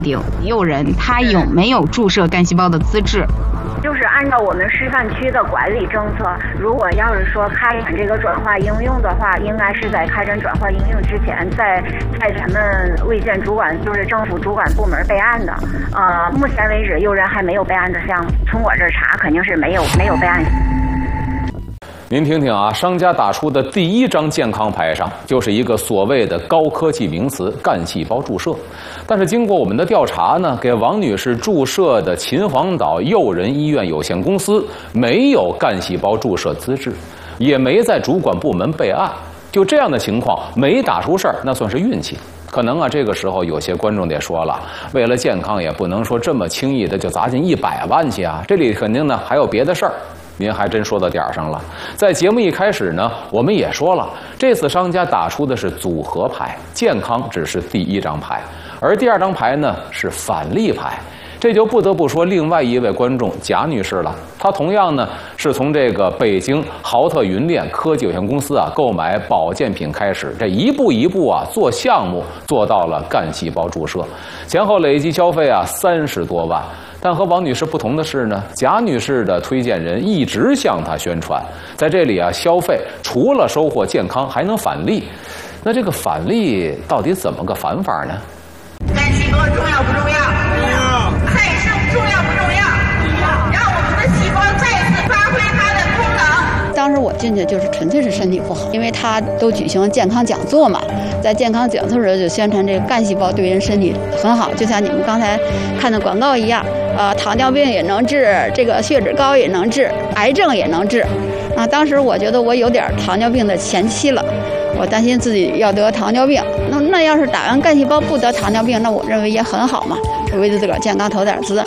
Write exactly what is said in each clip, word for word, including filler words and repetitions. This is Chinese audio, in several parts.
定诱人他有没有注射干细胞的资质。 就是按照我们示范区的管理政策，如果要是说开展这个转化应用的话，应该是在开展转化应用之前，在在咱们卫健主管就是政府主管部门备案的。呃，目前为止，诱人还没有备案的项目，从我这儿查肯定是没有没有备案。 您听听啊，商家打出的第一张健康牌上就是一个所谓的高科技名词——干细胞注射。但是经过我们的调查呢，给王女士注射的秦皇岛诱人医院有限公司没有干细胞注射资质，也没在主管部门备案。就这样的情况，没打出事儿，那算是运气。可能啊，这个时候有些观众得说了，为了健康也不能说这么轻易的就砸进一百万去啊，这里肯定呢还有别的事儿。您还真说到点儿上了。在节目一开始呢，我们也说了，这次商家打出的是组合牌，健康只是第一张牌，而第二张牌呢是返利牌。这就不得不说另外一位观众贾女士了，她同样呢是从这个北京豪特云链科技有限公司啊购买保健品开始，这一步一步啊做项目做到了干细胞注射，前后累计消费啊三十多万。但和王女士不同的是呢，贾女士的推荐人一直向她宣传，在这里啊消费除了收获健康，还能返利。那这个返利到底怎么个返法呢？ 干细胞重要不重要？重要。派生重要不重要？重要。让我们的细胞再次发挥它的功能。 当时我进去就是纯粹是身体不好，因为他都举行健康讲座嘛，在健康讲座的时候就宣传这个干细胞对人身体很好，就像你们刚才看的广告一样，呃，糖尿病也能治，这个血脂高也能治，癌症也能治。啊，当时我觉得我有点糖尿病的前期了，我担心自己要得糖尿病。那那要是打完干细胞不得糖尿病，那我认为也很好嘛，为自个儿健康投点资。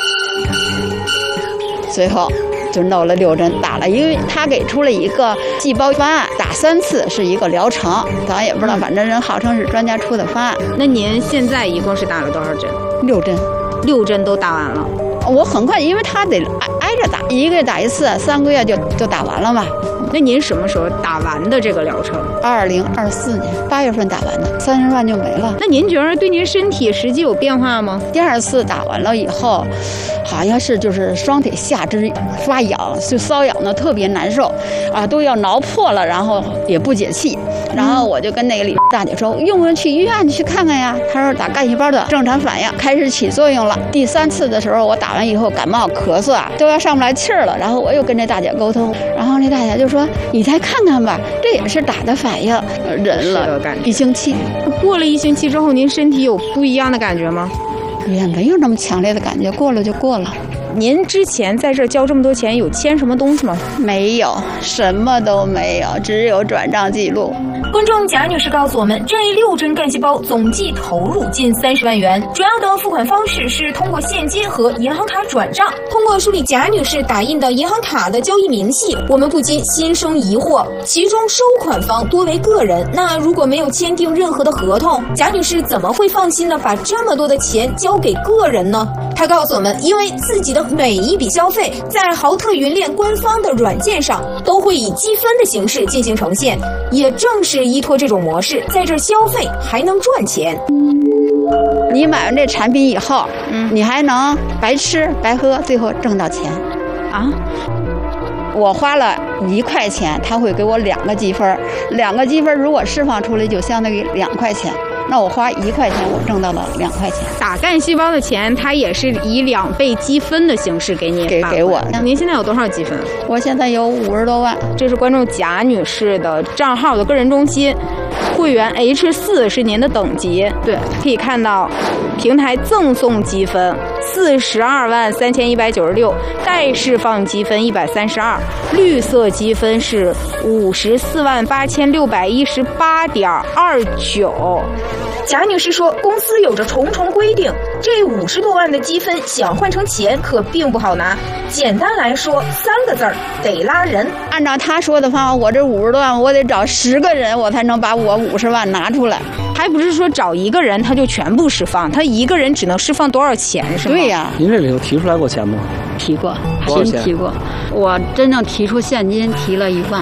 随后就弄了六针，打了，因为他给出了一个细胞方案，打三次是一个疗程，咱也不知道，反正人号称是专家出的方案。 那您现在一共是打了多少针？ 六针， 六针都打完了。 我很快，因为他得挨着打，一个月打一次，三个月就就打完了嘛。 那您什么时候打完的这个疗程？ 二零二四年八月份打完的，三十万就没了。 那您觉得对您身体实际有变化吗？ 第二次打完了以后，好像是就是双腿下肢发痒，就瘙痒的特别难受，啊，都要挠破了，然后也不解气。然后我就跟那个李大姐说，用不用去医院去看看呀？她说打干细胞的正常反应开始起作用了。第三次的时候，我打完以后感冒咳嗽啊，都要上不来气儿了。然后我又跟这大姐沟通，然后那大姐就说：“你再看看吧，这也是打的反应。”忍了一星期， 过了一星期之后，您身体有不一样的感觉吗？ 也没有那么强烈的感觉，过了就过了。 您之前在这交这么多钱，有签什么东西吗？ 没有，什么都没有，只有转账记录。 观众贾女士告诉我们，这六针干细胞总计投入近三十万元，主要的付款方式是通过现金和银行卡转账。通过梳理贾女士打印的银行卡的交易明细，我们不禁心生疑惑，其中收款方多为个人，那如果没有签订任何的合同，贾女士怎么会放心的把这么多的钱交给个人呢？她告诉我们，因为自己的每一笔消费在豪特云链官方的软件上都会以积分的形式进行呈现，也正是依托这种模式，在这消费还能赚钱。 你买完这产品以后，嗯，你还能白吃白喝，最后挣到钱啊！我花了一块钱，他会给我两个积分，两个积分如果释放出来，就相当于两块钱。那我花一块钱，我挣到了两块钱。 打干细胞的钱，它也是以两倍积分的形式给你给给我。 您现在有多少积分？ 我现在有五十多万。 这是观众贾女士的账号的个人中心，会员 H 四 是您的等级。 对， 可以看到平台赠送积分四十二万三千一百九十六，待释放积分一百三十二，绿色积分是五十四万八千六百一十八点二九。 贾女士说，公司有着重重规定，这五十多万的积分想换成钱可并不好拿。简单来说，三个字儿，得拉人。 按照他说的方法，我这五十多万，我得找十个人，我才能把我五十万拿出来。 还不是说找一个人他就全部释放，他一个人只能释放多少钱是吗？ 对呀。 您这里头提出来过钱吗？ 提过， 多少钱？ 提过。我真正提出现金提了一万，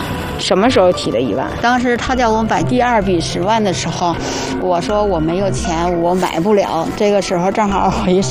什么时候提的一万？ 当时他叫我买第二笔十万的时候，我说我没有钱，我买不了。这个时候正好我一